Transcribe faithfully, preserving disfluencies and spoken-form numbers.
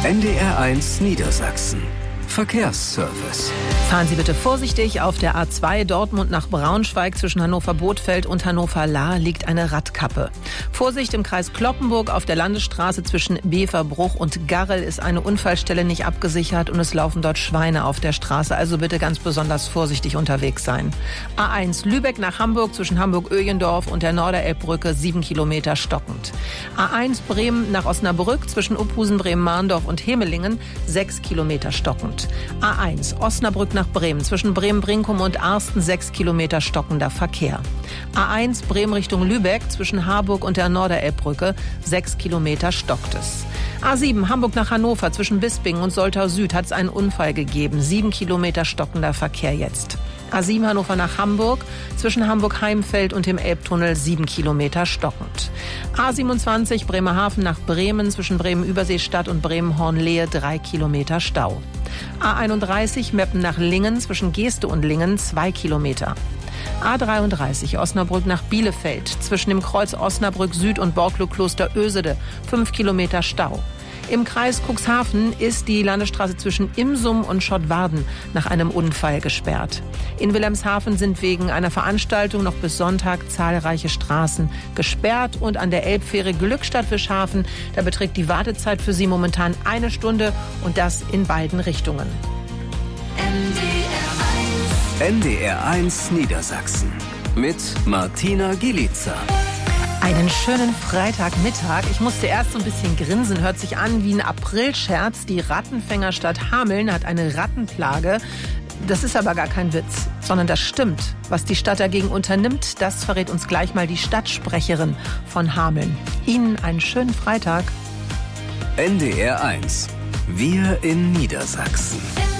N D R eins Niedersachsen. Verkehrsservice. Fahren Sie bitte vorsichtig. Auf der A zwei Dortmund nach Braunschweig zwischen Hannover-Bothfeld und Hannover-Lahr liegt eine Radkappe. Vorsicht im Kreis Cloppenburg auf der Landesstraße zwischen Beverbruch und Garrel ist eine Unfallstelle nicht abgesichert und es laufen dort Schweine auf der Straße. Also bitte ganz besonders vorsichtig unterwegs sein. A eins Lübeck nach Hamburg zwischen Hamburg-Öjendorf und der Norderelbbrücke sieben Kilometer stockend. A eins Bremen nach Osnabrück zwischen Uphusen, Bremen-Mahndorf und Hemelingen sechs Kilometer stockend. A eins Osnabrück nach Bremen zwischen Bremen-Brinkum und Arsten sechs Kilometer stockender Verkehr. A eins Bremen Richtung Lübeck zwischen Harburg und der Norderelbbrücke sechs Kilometer stockt es. A sieben Hamburg nach Hannover zwischen Bisping und Soltau Süd hat es einen Unfall gegeben. sieben Kilometer stockender Verkehr jetzt. A sieben Hannover nach Hamburg zwischen Hamburg-Heimfeld und dem Elbtunnel sieben Kilometer stockend. A siebenundzwanzig Bremerhaven nach Bremen zwischen Bremen-Überseestadt und Bremen-Hornlehe drei Kilometer Stau. A einunddreißig Meppen nach Lingen zwischen Geeste und Lingen zwei Kilometer. A dreiunddreißig Osnabrück nach Bielefeld zwischen dem Kreuz Osnabrück Süd und Borkloo-Kloster Ösede fünf Kilometer Stau. Im Kreis Cuxhaven ist die Landesstraße zwischen Imsum und Schottwarden nach einem Unfall gesperrt. In Wilhelmshaven sind wegen einer Veranstaltung noch bis Sonntag zahlreiche Straßen gesperrt und an der Elbfähre Glückstadt-Fischhafen, da beträgt die Wartezeit für Sie momentan eine Stunde und das in beiden Richtungen. N D R eins Niedersachsen mit Martina Gielica. Einen schönen Freitagmittag. Ich musste erst so ein bisschen grinsen, hört sich an wie ein Aprilscherz. Die Rattenfängerstadt Hameln hat eine Rattenplage. Das ist aber gar kein Witz, sondern das stimmt. Was die Stadt dagegen unternimmt, das verrät uns gleich mal die Stadtsprecherin von Hameln. Ihnen einen schönen Freitag. N D R eins. Wir in Niedersachsen.